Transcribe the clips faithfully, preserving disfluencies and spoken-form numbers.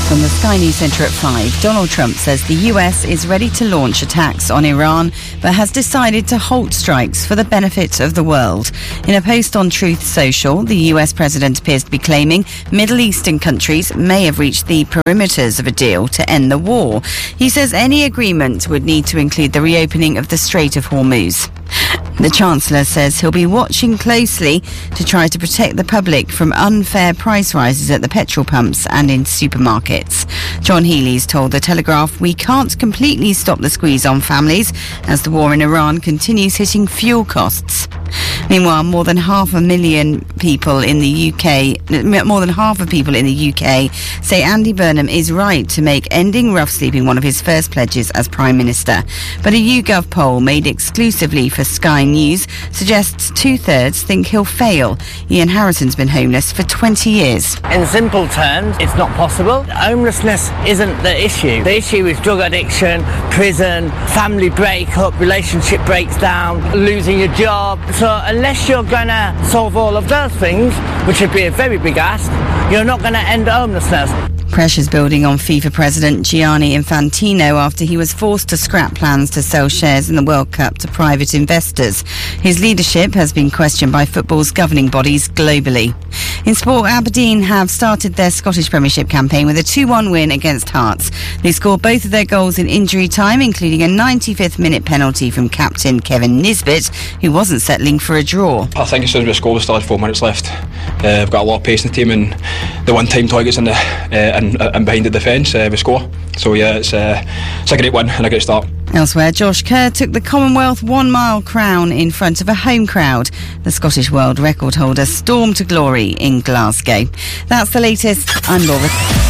Next on the Sky News Centre at five, Donald Trump says the U S is ready to launch attacks on Iran, but has decided to halt strikes for the benefit of the world. In a post on Truth Social, the U S president appears to be claiming Middle Eastern countries may have reached the perimeters of a deal to end the war. He says any agreement would need to include the reopening of the Strait of Hormuz. The Chancellor says he'll be watching closely to try to protect the public from unfair price rises at the petrol pumps and in supermarkets. John Healey's told The Telegraph we can't completely stop the squeeze on families as the war in Iran continues hitting fuel costs. Meanwhile, more than half a million people in the U K, more than half of people in the U K say Andy Burnham is right to make ending rough sleeping one of his first pledges as Prime Minister. But a YouGov poll made exclusively for Sky News suggests two-thirds think he'll fail. Ian Harrison's been homeless for twenty years. In simple terms, it's not possible. Homelessness isn't the issue. The issue is drug addiction, prison, family breakup, relationship breaks down, losing your job. So unless you're going to solve all of those things, which would be a very big ask, you're not going to end homelessness. Pressure's building on FIFA President Gianni Infantino after he was forced to scrap plans to sell shares in the World Cup to private investors. His leadership has been questioned by football's governing bodies globally. In sport, Aberdeen have started their Scottish Premiership campaign with a two one win against Hearts. They scored both of their goals in injury time, including a ninety-fifth minute penalty from captain Kevin Nisbet, who wasn't settling for a draw. I think as soon as we score, we still had four minutes left. Uh, we've got a lot of pace in the team, and the one-time targets in the uh, and, and behind the defence, uh, we score. So yeah, it's, uh, it's a great win and a great start. Elsewhere, Josh Kerr took the Commonwealth one-mile crown in front of a home crowd. The Scottish world record holder stormed to glory in Glasgow. That's the latest. I'm Laura.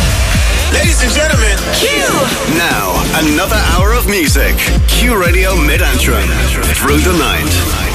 Ladies and gentlemen, Q! Now, another hour of music. Q Radio Mid-Antrim. Through the night.